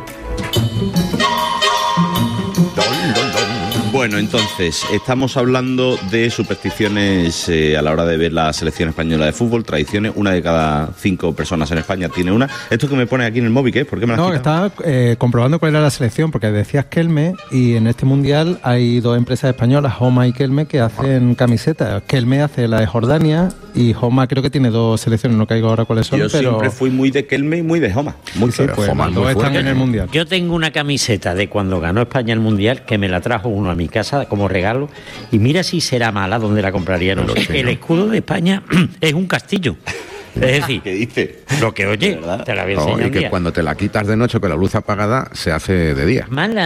Bueno, entonces, estamos hablando de supersticiones a la hora de ver la selección española de fútbol, tradiciones. Una de cada 5 personas en España tiene una. Esto que me pone aquí en el móvil, ¿qué es? ¿Por qué me lo has quitado? Estaba comprobando cuál era la selección, porque decías Kelme, y en este mundial hay 2 empresas españolas, Homa y Kelme, que hacen camisetas. Kelme hace la de Jordania y Homa creo que tiene 2 selecciones, no caigo ahora cuáles son. Yo siempre fui muy de Kelme y muy de Homa. Pues Homa, los 2 están en el mundial. Yo tengo una camiseta de cuando ganó España el mundial que me la trajo uno a mi casa como regalo, y mira si será mala donde la compraría. No sé. El escudo de España es un castillo. Es decir, ¿qué dice? Lo que oye, te la voy a enseñar. Y que cuando te la quitas de noche con la luz apagada, se hace de día. Mala.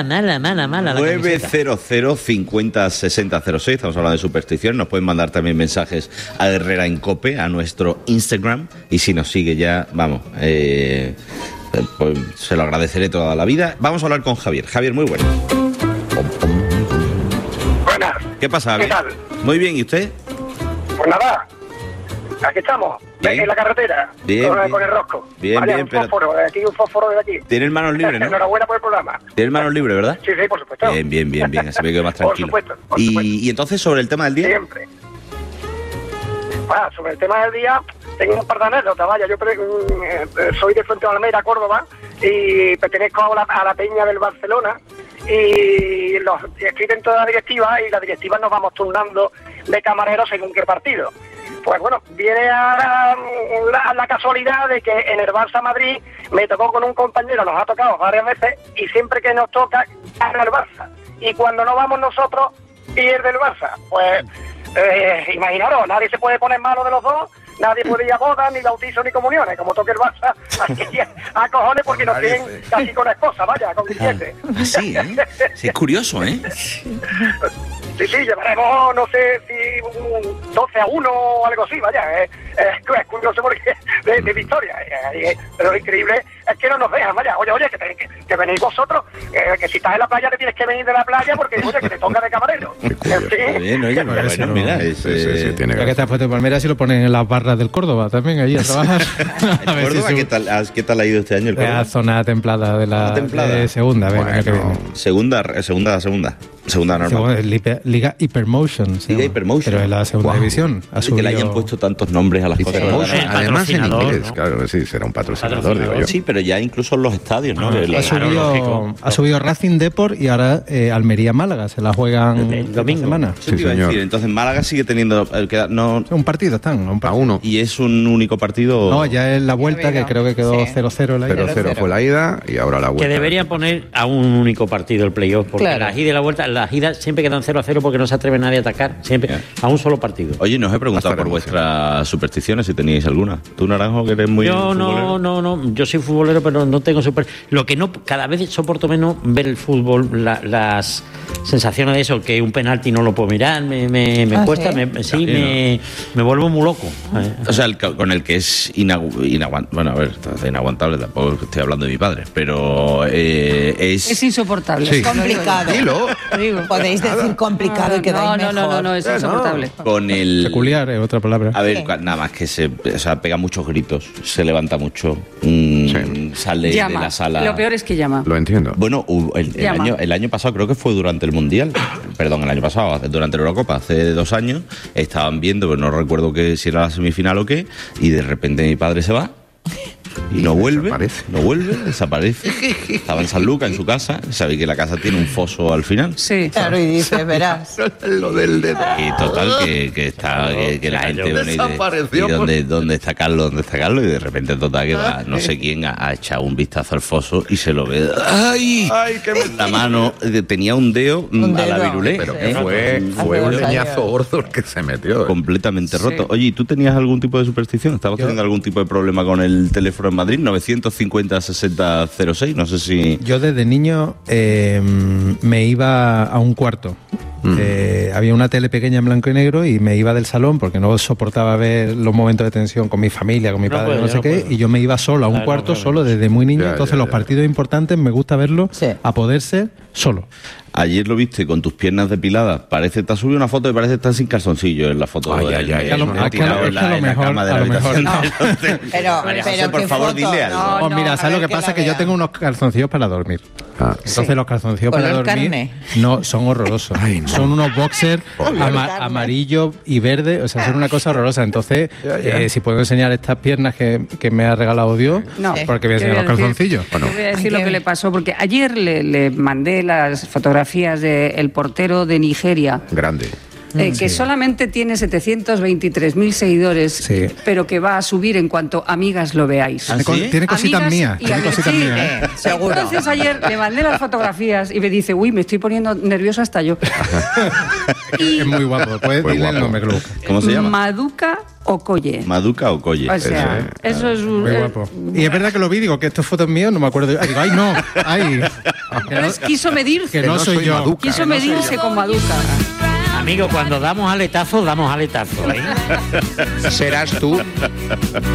900 50 60 06. Estamos hablando de superstición. Nos pueden mandar también mensajes a Herrera en Cope, a nuestro Instagram. Y si nos sigue ya, vamos, pues se lo agradeceré toda la vida. Vamos a hablar con Javier. Javier, muy bueno. Buenas. ¿Qué pasa, Javier? ¿Qué tal? Muy bien, ¿y usted? Pues nada, aquí estamos, en la carretera, con el rosco. Bien, fósforo, aquí un fósforo de aquí. Tienes manos libres, ¿no? Enhorabuena por el programa. Tienes manos libres, ¿verdad? Sí, por supuesto. Bien, así me quedo más tranquilo. Por supuesto. Y entonces, sobre el tema del día. Siempre. Sobre el tema del día, tengo un par de anécdotas, vaya. Yo soy de Fuente de Almeida, Córdoba, y pertenezco a la peña del Barcelona, y estoy dentro de la directiva, y la directiva nos vamos turnando de camareros según qué partido. Pues bueno, viene a la casualidad de que en el Barça Madrid me tocó con un compañero, nos ha tocado varias veces, y siempre que nos toca, gana el Barça. Y cuando no vamos nosotros, pierde el Barça. Pues imaginaros, nadie se puede poner malo de los dos, nadie puede ir a bodas, ni bautizos, ni comuniones, como toque el Barça, aquí a cojones porque nos tienen casi con esposa, vaya, con billete. Sí, ¿eh? Sí, es curioso, ¿eh? Sí, llevaremos, no sé si un 12-1 o algo así, vaya, es curioso porque de victoria, pero lo increíble es que no nos dejan, vaya, oye, que venís vosotros, que si estás en la playa te tienes que venir de la playa porque, oye, que te toca de camarero. Bien, oye, bueno, mira, tiene que te has puesto Palmera si lo ponen en las barras del Córdoba también, allí a trabajar. Córdoba, ¿qué tal ha ido este año el Córdoba? La zona templada de la de segunda, bueno, que viene. Segunda normal. Liga Hypermotion. Liga Hypermotion. Pero en la segunda división. Que le hayan puesto tantos nombres a las cosas. Además en inglés, ¿no? Claro, sí, será un patrocinador, digo yo. Sí, pero ya incluso en los estadios, ¿no? Ha subido Racing Deport y ahora Almería Málaga, se la juegan el domingo. Semana. Sí, señor. Entonces Málaga sigue teniendo un partido están, a uno. ¿Y es un único partido? No, ya es la vuelta, que creo que quedó 0-0 la ida. 0-0 fue la ida y ahora la vuelta. Que deberían poner a un único partido el playoff, porque la ida y la vuelta, las idas siempre quedan 0-0 porque no se atreve nadie a atacar, siempre a un solo partido. Oye, nos he preguntado por vuestras supersticiones, si teníais alguna. ¿Tú, Naranjo, que eres muy futbolero? No, yo soy futbolero, pero no tengo Lo que no, cada vez soporto menos ver el fútbol, las sensaciones de eso, que un penalti no lo puedo mirar, me cuesta, me vuelvo muy loco. O sea, con el que es inaguantable, bueno, a ver, inaguantable, tampoco estoy hablando de mi padre, pero es insoportable. Sí. Es complicado. Dilo. Podéis decir complicado y quedáis mejor. No, es insoportable. Con el... Peculiar es otra palabra. A ver, nada más que pega muchos gritos, se levanta mucho, sale de la sala. Lo peor es que llama. Lo entiendo. Bueno, el año pasado, creo que fue durante el Mundial, el año pasado, durante la Eurocopa, hace 2 años, estaban viendo, pero no recuerdo si era la semifinal o qué, y de repente mi padre se va. Y no vuelve, desaparece. Estaba en San Lucas, en su casa. Sabéis que la casa tiene un foso al final. Sí, claro, y dices, verás. Lo del dedo. Y total, que la gente viene y ¿dónde está Carlos? Y de repente, total, que va, no sé quién ha echado un vistazo al foso y se lo ve. ¡Ay! La mano tenía un dedo a la virulé. Pero que fue un leñazo gordo el que se metió. Completamente roto. Oye, ¿y tú tenías algún tipo de superstición? ¿Estabas teniendo algún tipo de problema con el teléfono en Madrid? 950-6006, no sé si... Yo desde niño me iba a un cuarto. Había una tele pequeña en blanco y negro y me iba del salón porque no soportaba ver los momentos de tensión con mi familia, con mi padre, no sé qué, y yo me iba solo a un cuarto, solo desde muy niño. Entonces los partidos importantes me gusta verlos a poder ser solo. Ayer lo viste con tus piernas depiladas. Te has subido una foto y parece que estás sin calzoncillo en la foto. A lo mejor. Pero por favor, dile algo. Mira, ¿sabes lo que pasa? Que yo tengo unos calzoncillos para dormir. Entonces los calzoncillos para dormir no son horrorosos. Son unos boxers amarillo y verde, o sea, son una cosa horrorosa. Entonces, si puedo enseñar estas piernas que me ha regalado Dios, porque voy a enseñar los calzoncillos. Te voy a decir lo que le pasó, porque ayer le mandé las fotografías del portero de Nigeria. Grande. Que solamente tiene 723.000 seguidores, pero que va a subir en cuanto amigas lo veáis. Tiene cositas mías. Seguro. Entonces ayer le mandé las fotografías y me dice, me estoy poniendo nerviosa hasta yo. Es muy guapo. Puedes decirle el nombre. ¿Cómo se llama? Maduka Okoye. Maduka Okoye. O sea, eso es muy guapo. Y es verdad que lo vi, digo que esto es foto mío, no me acuerdo. Digo, no. Quiso medirse. Que no soy yo. Maduka, quiso medirse con Maduka. Amigo, cuando damos aletazo, ¿eh? Serás tú.